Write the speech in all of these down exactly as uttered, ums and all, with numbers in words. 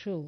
શકશો.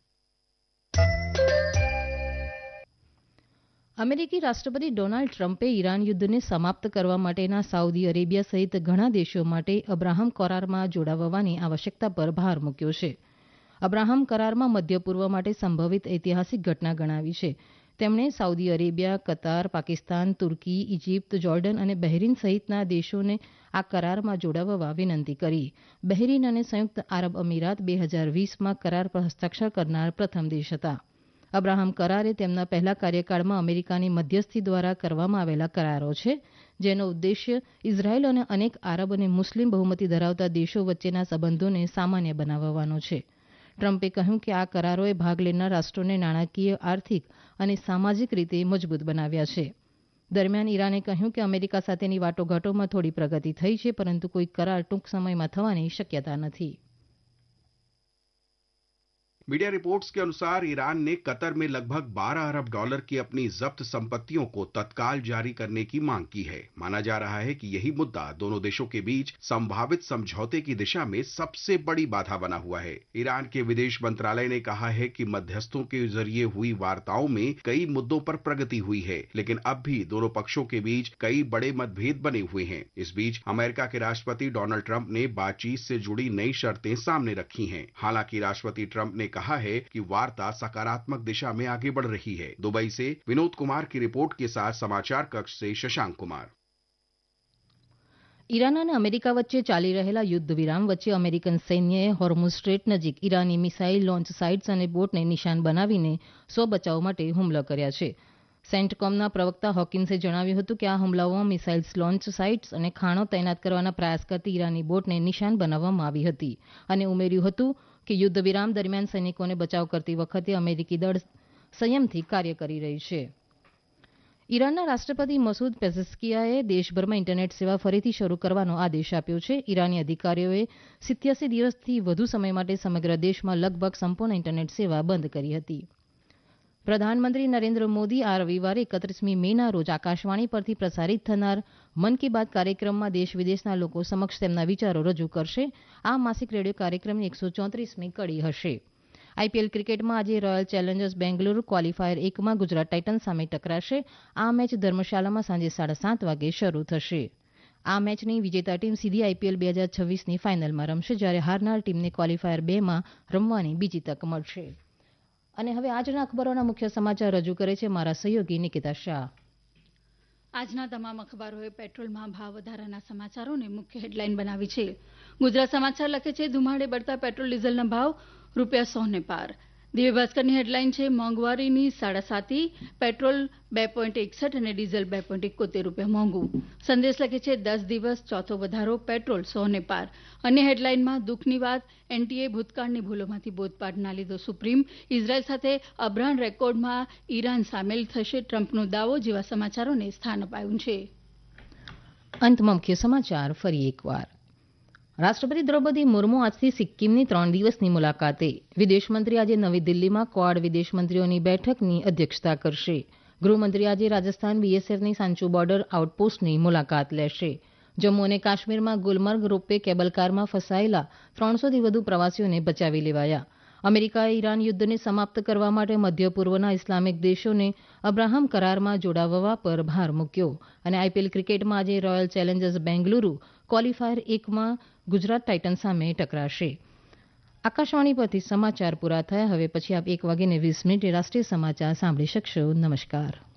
અમેરિકી રાષ્ટ્રપતિ ડોનાલ્ડ ટ્રમ્પે ઈરાન યુદ્ધને સમાપ્ત કરવા માટેના સાઉદી અરેબિયા સહિત ઘણા દેશો માટે અબ્રાહમ કરારમાં જોડાવવાની આવશ્યકતા પર ભાર મૂક્યો છે. અબ્રાહમ કરારમાં મધ્ય પૂર્વ માટે સંભવિત ઐતિહાસિક ઘટના ગણાવી છે. તેમણે સાઉદી અરેબિયા, કતાર, પાકિસ્તાન, તુર્કી, ઇજિપ્ત, જોર્ડન અને બહેરીન સહિતના દેશોને આ કરારમાં જોડાવવા વિનંતી કરી. બહેરીન અને સંયુક્ત આરબ અમીરાત બે હજાર વીસમાં કરાર પર હસ્તાક્ષર કરનાર પ્રથમ દેશ હતા. અબ્રાહમ કરાર એ તેમના પહેલા કાર્યકાળમાં અમેરિકાની મધ્યસ્થી દ્વારા કરવામાં આવેલા કરારો છે, જેનો ઉદ્દેશ્ય ઇઝરાયેલ અને અનેક આરબ અને મુસ્લિમ બહુમતી ધરાવતા દેશો વચ્ચેના સંબંધોને સામાન્ય બનાવવાનો છે. ટ્રમ્પે કહ્યું કે આ કરારોએ ભાગ લેનાર રાષ્ટ્રોને નાણાકીય, આર્થિક અને સામાજિક રીતે મજબૂત બનાવ્યા છે. દરમિયાન ઈરાને કહ્યું કે અમેરિકા સાથેની વાટાઘાટોમાં થોડી પ્રગતિ થઈ છે, પરંતુ કોઈ કરાર ટૂંક સમયમાં થવાની શક્યતા નથી. मीडिया रिपोर्ट्स के अनुसार ईरान ने कतर में लगभग बारह अरब डॉलर की अपनी जब्त संपत्तियों को तत्काल जारी करने की मांग की है. माना जा रहा है कि यही मुद्दा दोनों देशों के बीच संभावित समझौते की दिशा में सबसे बड़ी बाधा बना हुआ है. ईरान के विदेश मंत्रालय ने कहा है कि मध्यस्थों के जरिए हुई वार्ताओं में कई मुद्दों पर प्रगति हुई है, लेकिन अब भी दोनों पक्षों के बीच कई बड़े मतभेद बने हुए हैं. इस बीच अमेरिका के राष्ट्रपति डोनाल्ड ट्रंप ने बातचीत से जुड़ी नई शर्तें सामने रखी हैं. हालांकि राष्ट्रपति ट्रंप ने कहा है कि वार्ता सकारात्मक दिशा में आगे बढ़ रही है. दुबई से विनोद कुमार की रिपोर्ट के साथ समाचार कक्ष से शशांक कुमार. ઈરાન અને અમેરિકા વચ્ચે ચાલી રહેલા યુદ્ધ વિરામ વચ્ચે અમેરિકન સૈન્યએ હોર્મુઝ સ્ટ્રેટ નજીક ઈરાની મિસાઇલ લોન્ચ સાઇટ્સ અને બોટને નિશાન બનાવીને સ્વ બચાવ માટે હુમલા કર્યા છે. સેન્ટકોમના પ્રવક્તા હોકિન્સે જણાવ્યું હતું કે આ હુમલાઓમાં મિસાઇલ્સ લોન્ચ સાઇટ્સ અને ખાણો તૈનાત કરવાના પ્રયાસ કરતી ઈરાની બોટને નિશાન બનાવવામાં આવી હતી, અને ઉમેર્યું હતું કે યુદ્ધ વિરામ દરમિયાન સૈનિકોને બચાવ કરતી વખતે અમેરિકી દળ સંયમથી કાર્ય કરી રહી છે. ઈરાનના રાષ્ટ્રપતિ મસૂદ પેઝેશ્કિયાએ દેશભરમાં ઇન્ટરનેટ સેવા ફરીથી શરૂ કરવાનો આદેશ આપ્યો છે. ઈરાની અધિકારીઓએ સિત્યાસી દિવસથી વધુ સમય માટે સમગ્ર દેશમાં લગભગ સંપૂર્ણ ઇન્ટરનેટ સેવા બંધ કરી હતી. પ્રધાનમંત્રી નરેન્દ્ર મોદી આ રવિવારે એકત્રીસમી મેના રોજ આકાશવાણી પરથી પ્રસારિત થનાર મન કી બાત કાર્યક્રમમાં દેશ વિદેશના લોકો સમક્ષ તેમના વિચારો રજૂ કરશે. આ માસિક રેડિયો કાર્યક્રમની એકસો ચોત્રીસમી કડી હશે. આઈપીએલ ક્રિકેટમાં આજે રોયલ ચેલેન્જર્સ બેંગલુરુ ક્વોલિફાયર એકમાં ગુજરાત ટાઇટન્સ સામે ટકરાશે. આ મેચ ધર્મશાલામાં સાંજે સાડા સાત વાગે શરૂ થશે. આ મેચની વિજેતા ટીમ સીધી આઈપીએલ બે હજાર છવ્વીસની ફાઇનલમાં રમશે, જ્યારે હારનાર ટીમને ક્વોલિફાયર બેમાં રમવાની બીજી તક મળશે. અને હવે આજના અખબારોના મુખ્ય સમાચાર રજૂ કરે છે મારા સહયોગી નિકિતા શાહ. આજના તમામ અખબારોએ પેટ્રોલમાં ભાવ વધારાના સમાચારોને મુખ્ય હેડલાઇન બનાવી છે. ગુજરાત સમાચાર લખે છે ધુમાડે બળતા પેટ્રોલ ડીઝલના ભાવ રૂપિયા સો ને પાર. દિવ્ય ભાસ્કરની હેડલાઇન છે મોંઘવારીની સાડા સાતી, પેટ્રોલ બે પોઈન્ટ એકસઠ અને ડીઝલ બે પોઈન્ટ એકોતેર રૂપિયા મોંઘું. સંદેશ લખે છે દસ દિવસ ચોથો વધારો, પેટ્રોલ સો ને પાર. અન્ય હેડલાઇનમાં દુઃખની વાત, એનટીએ ભૂતકાળની ભૂલોમાંથી બોધપાઠ ના લીધો સુપ્રીમ, ઇઝરાયલ સાથે અબ્રાહમ રેકોર્ડમાં ઈરાન સામેલ થશે ટ્રમ્પનો દાવો જેવા સમાચારોને સ્થાન અપાયું છે. અંતમાં મુખ્ય સમાચાર ફરી એકવાર. રાષ્ટ્રપતિ દ્રૌપદી મુર્મુ આજથી સિક્કિમની ત્રણ દિવસની મુલાકાતે. વિદેશમંત્રી આજે નવી દિલ્હીમાં ક્વાડ વિદેશમંત્રીઓની બેઠકની અધ્યક્ષતા કરશે. ગૃહમંત્રી આજે રાજસ્થાન બીએસએફની સાંચુ બોર્ડર આઉટપોસ્ટની મુલાકાત લેશે. જમ્મુ અને કાશ્મીરમાં ગુલમર્ગ રોપવે કેબલકારમાં ફસાયેલા ત્રણસોથી વધુ પ્રવાસીઓને બચાવી લેવાયા. અમેરિકાએ ઈરાન યુદ્ધને સમાપ્ત કરવા માટે મધ્ય પૂર્વના ઇસ્લામિક દેશોને અબ્રાહમ કરારમાં જોડાવવા પર ભાર મૂક્યો. અને આઈપીએલ ક્રિકેટમાં આજે રોયલ ચેલેન્જર્સ બેંગલુરુ ક્વોલિફાયર એકમાં ગુજરાત ટાઇટન્સ સામે ટકરાશે. આકાશવાણી પરથી સમાચાર પૂરા થયા. હવે પછી આપ એક વાગીને વીસ મિનિટે રાષ્ટ્રીય સમાચાર સાંભળી શકશો. નમસ્કાર.